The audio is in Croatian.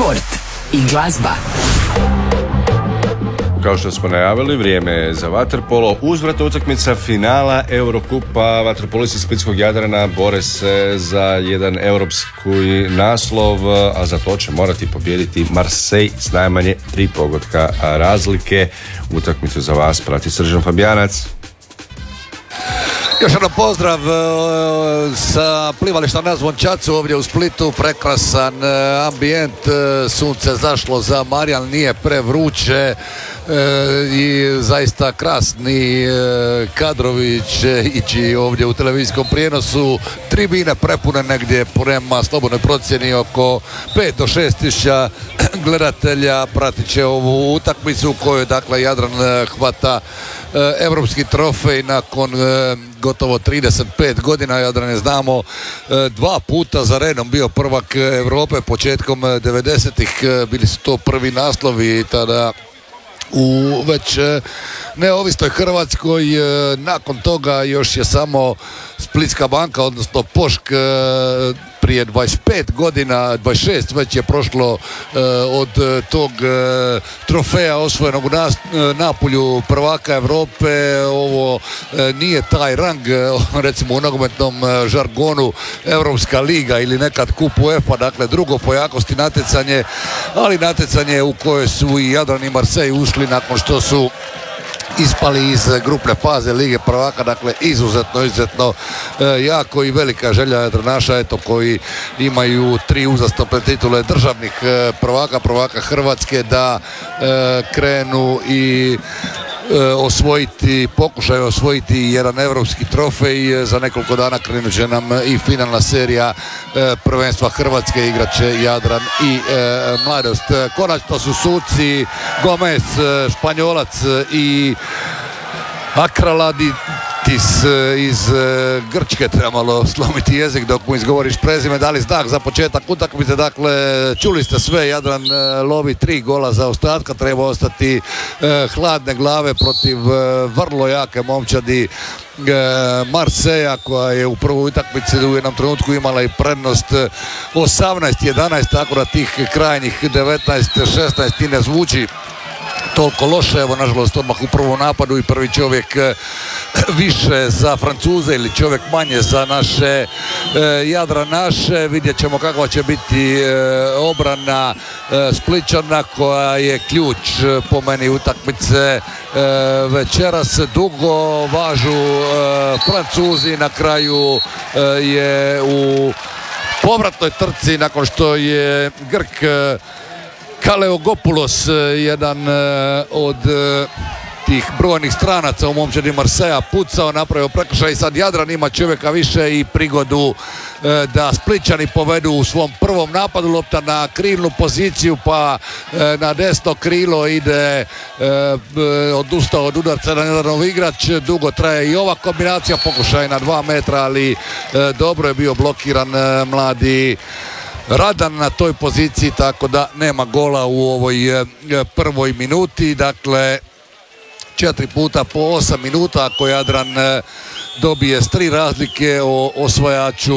sport i glazba. Kao što smo najavili, vrijeme je za vaterpolo. Uzvratna utakmica finala Eurokupa. Vaterpolisti iz Splitskog Jadrana bore se za jedan europski naslov, a za to će morati pobijediti Marseille s najmanje 3 pogotka razlike. Utakmicu za vas prati Srđan Fabijanac. Još jedan pozdrav sa plivališta na Zvončacu ovdje u Splitu. Prekrasan ambijent, sunce zašlo za Marijan, nije prevruće i zaista krasni kadrovi će ići ovdje u televizijskom prijenosu. Tribine prepune negdje prema slobodnoj procjeni oko 5 do 6 tisuća gledatelja pratit će ovu utakmicu u kojoj dakle Jadran hvata evropski trofej nakon gotovo 35 godina. Jadran je, znamo, 2 puta za redom bio prvak Europe početkom 90-ih. Bili su to prvi naslovi tada u već neovisnoj Hrvatskoj. Nakon toga još je samo Splitska banka, odnosno Pošk, prije 25 godina, 26 već je prošlo od tog trofeja osvojenog u Napulju prvaka Europe. Ovo nije taj rang, recimo u nogometnom žargonu Europska liga ili nekad kup UEFA, dakle drugo po jakosti natjecanje, ali natjecanje u koje su i Jadran i Marseille ušli nakon što su ispali iz grupne faze Lige prvaka. Dakle izuzetno jako i velika želja Jadranaša, eto, koji imaju 3 uzastopne titule državnih prvaka Hrvatske, da krenu i pokušaju osvojiti jedan evropski trofej. Za nekoliko dana krenut će nam i finalna serija prvenstva Hrvatske, igrat će Jadran i Mladost. Konačno su suci Gomez, Španjolac, i Akraladitis iz Grčke, treba malo slomiti jezik dok mu izgovoriš prezime, dali znak za početak utakmice. Dakle, čuli ste sve, Jadran lovi 3 gola za ostatka, treba ostati hladne glave protiv vrlo jake momčadi Marseja, koja je u prvoj utakmici u jednom trenutku imala i prednost 18-11, tako da tih krajnjih 19-16 i ne zvuči toliko loše. Evo, nažalost, odmah u prvom napadu i prvi čovjek više za Francuze ili čovjek manje za naše Jadranaše. Vidjet ćemo kakva će biti obrana Splićana, koja je ključ po meni utakmice večeras. Dugo važu Francuzi, na kraju je u povratnoj trci, nakon što je Grk Kaleogopoulos, jedan od tih brojnih stranaca u momčadi Marseja, pucao, napravio prekršaj. Sad Jadran ima čovjeka više i prigodu da Splićani povedu u svom prvom napadu. Lopta na krilnu poziciju, pa na desno krilo ide, odustao od udarca na Jadranov igrač. Dugo traje i ova kombinacija, pokušaj na 2 metra, ali dobro je bio blokiran mladi Radan na toj poziciji, tako da nema gola u ovoj prvoj minuti. Dakle, 4 puta po 8 minuta, ako Jadran dobije s 3 razlike o osvajaču